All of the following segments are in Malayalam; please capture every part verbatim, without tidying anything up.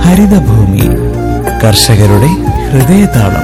ഹരിതഭൂമി കർഷകരുടെ ഹൃദയതാളം.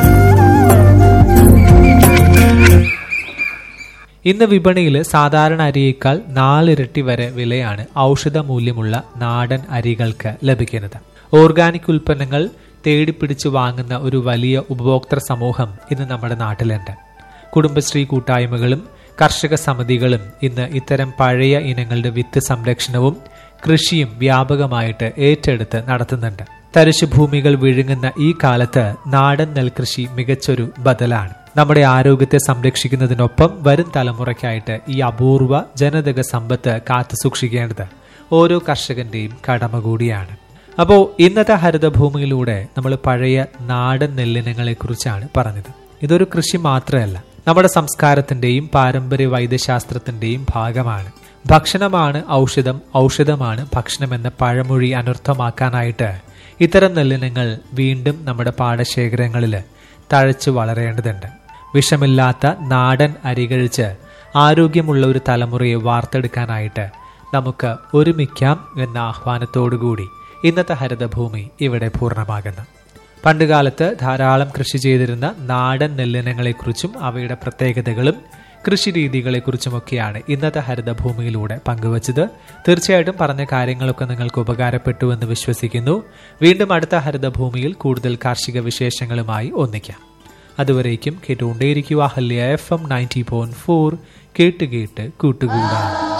ഇന്ന് വിപണിയിൽ സാധാരണ അരിയേക്കാൾ നാലിരട്ടി വരെ വിലയാണ് ഔഷധ മൂല്യമുള്ള നാടൻ അരികൾക്ക് ലഭിക്കുന്നത്. ഓർഗാനിക് ഉൽപ്പന്നങ്ങൾ തേടിപ്പിടിച്ചു വാങ്ങുന്ന ഒരു വലിയ ഉപഭോക്തൃ സമൂഹം ഇന്ന് നമ്മുടെ നാട്ടിലുണ്ട്. കുടുംബശ്രീ കൂട്ടായ്മകളും കർഷക സമിതികളും ഇന്ന് ഇത്തരം പഴയ ഇനങ്ങളുടെ വിത്ത് സംരക്ഷണവും കൃഷിയും വ്യാപകമായിട്ട് ഏറ്റെടുത്ത് നടത്തുന്നുണ്ട്. തരിശുഭൂമികൾ വിഴുങ്ങുന്ന ഈ കാലത്ത് നാടൻ നെൽകൃഷി മികച്ചൊരു ബദലാണ്. നമ്മുടെ ആരോഗ്യത്തെ സംരക്ഷിക്കുന്നതിനൊപ്പം വരും തലമുറയ്ക്കായിട്ട് ഈ അപൂർവ ജനിതക സമ്പത്ത് കാത്തു സൂക്ഷിക്കേണ്ടത് ഓരോ കർഷകന്റെയും കടമ കൂടിയാണ്. അപ്പോൾ ഇന്നത്തെ ഹരിതഭൂമിയിലൂടെ നമ്മൾ പഴയ നാടൻ നെല്ലിനങ്ങളെ കുറിച്ചാണ് പറഞ്ഞത്. ഇതൊരു കൃഷി മാത്രമല്ല, നമ്മുടെ സംസ്കാരത്തിന്റെയും പാരമ്പര്യ വൈദ്യശാസ്ത്രത്തിന്റെയും ഭാഗമാണ്. ഭക്ഷണമാണ് ഔഷധം, ഔഷധമാണ് ഭക്ഷണം എന്ന പഴമൊഴി അനർത്ഥമാക്കാനായിട്ട് ഇത്തരം നെല്ലിനങ്ങൾ വീണ്ടും നമ്മുടെ പാടശേഖരങ്ങളിൽ തഴച്ചു വളരേണ്ടതുണ്ട്. വിഷമില്ലാത്ത നാടൻ അരി കഴിച്ച് ആരോഗ്യമുള്ള ഒരു തലമുറയെ വാർത്തെടുക്കാനായിട്ട് നമുക്ക് ഒരുമിക്കാം എന്ന ആഹ്വാനത്തോടുകൂടി ഇന്നത്തെ ഹരിതഭൂമി ഇവിടെ പൂർണ്ണമാകുന്നു. പണ്ടുകാലത്ത് ധാരാളം കൃഷി ചെയ്തിരുന്ന നാടൻ നെല്ലിനങ്ങളെക്കുറിച്ചും അവയുടെ പ്രത്യേകതകളും കൃഷിരീതികളെക്കുറിച്ചുമൊക്കെയാണ് ഇന്നത്തെ ഹരിതഭൂമിയിലൂടെ പങ്കുവച്ചത്. തീർച്ചയായിട്ടും പറഞ്ഞ കാര്യങ്ങളൊക്കെ നിങ്ങൾക്ക് ഉപകാരപ്പെട്ടു എന്ന് വിശ്വസിക്കുന്നു. വീണ്ടും അടുത്ത ഹരിതഭൂമിയിൽ കൂടുതൽ കാർഷിക വിശേഷങ്ങളുമായി ഒന്നിക്കാം. അതുവരേക്കും കേട്ടുകൊണ്ടേയിരിക്കുക ഹല്യ F M ninety point four. കേട്ട് കേട്ട് കൂട്ടുകൂടാം.